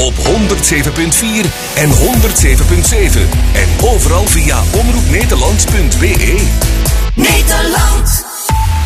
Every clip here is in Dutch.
op 107.4 en 107.7. En overal via omroepnederland.be. Nederland.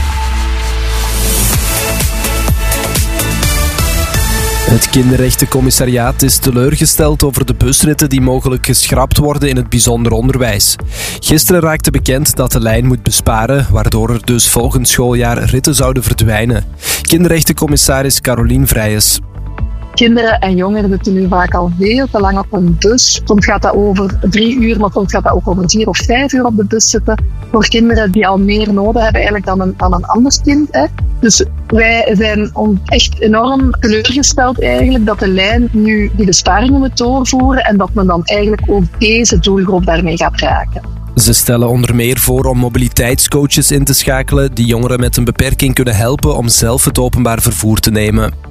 Het kinderrechtencommissariaat is teleurgesteld over de busritten die mogelijk geschrapt worden in het bijzonder onderwijs. Gisteren raakte bekend dat de lijn moet besparen, waardoor er dus volgend schooljaar ritten zouden verdwijnen. Kinderrechtencommissaris Carolien Vrijens. Kinderen en jongeren zitten nu vaak al veel te lang op een bus. Soms gaat dat over 3 uur, maar soms gaat dat ook over 4 of 5 uur op de bus zitten. Voor kinderen die al meer nodig hebben eigenlijk dan een ander kind. Hè. Dus wij zijn echt enorm teleurgesteld eigenlijk dat de lijn nu die besparingen moet doorvoeren en dat men dan eigenlijk ook deze doelgroep daarmee gaat raken. Ze stellen onder meer voor om mobiliteitscoaches in te schakelen die jongeren met een beperking kunnen helpen om zelf het openbaar vervoer te nemen.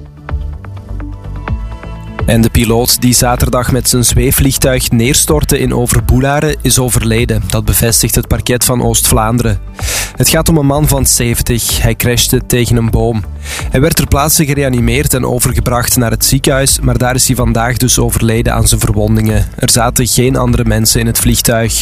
En de piloot die zaterdag met zijn zweefvliegtuig neerstortte in Overboelare is overleden. Dat bevestigt het parket van Oost-Vlaanderen. Het gaat om een man van 70. Hij crashte tegen een boom. Hij werd ter plaatse gereanimeerd en overgebracht naar het ziekenhuis, maar daar is hij vandaag dus overleden aan zijn verwondingen. Er zaten geen andere mensen in het vliegtuig.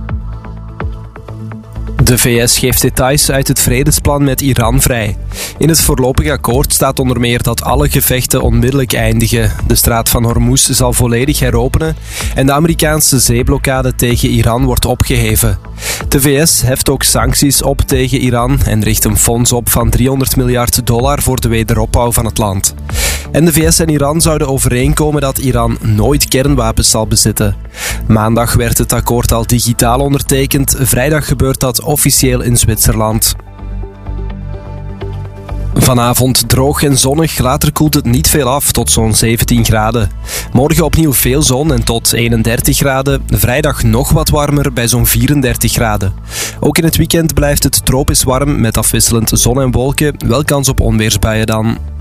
De VS geeft details uit het vredesplan met Iran vrij. In het voorlopig akkoord staat onder meer dat alle gevechten onmiddellijk eindigen. De straat van Hormuz zal volledig heropenen en de Amerikaanse zeeblokkade tegen Iran wordt opgeheven. De VS heft ook sancties op tegen Iran en richt een fonds op van $300 miljard voor de wederopbouw van het land. En de VS en Iran zouden overeenkomen dat Iran nooit kernwapens zal bezitten. Maandag werd het akkoord al digitaal ondertekend. Vrijdag gebeurt dat officieel in Zwitserland. Vanavond droog en zonnig, later koelt het niet veel af tot zo'n 17 graden. Morgen opnieuw veel zon en tot 31 graden. Vrijdag nog wat warmer bij zo'n 34 graden. Ook in het weekend blijft het tropisch warm met afwisselend zon en wolken. Wel kans op onweersbuien dan.